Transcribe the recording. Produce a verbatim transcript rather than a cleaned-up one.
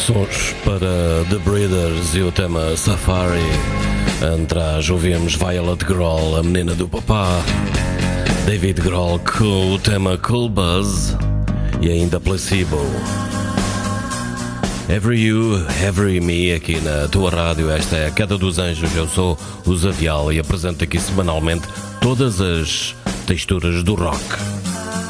Sons para The Breeders e o tema Safari. Atrás ouvimos Violet Grohl, a menina do papá. David Grohl com o tema Cool Buzz e ainda Placebo. Every You, Every Me, aqui na tua rádio. Esta é a Queda dos Anjos. Eu sou o Zavial e apresento aqui semanalmente todas as texturas do rock.